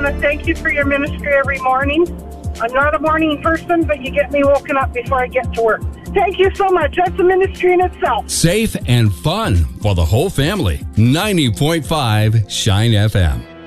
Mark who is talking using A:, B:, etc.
A: to thank you for your ministry every morning. I'm not a morning person, but you get me woken up before I get to work. Thank you so much. That's a ministry in itself.
B: Safe and fun for the whole family. 90.5 Shine FM.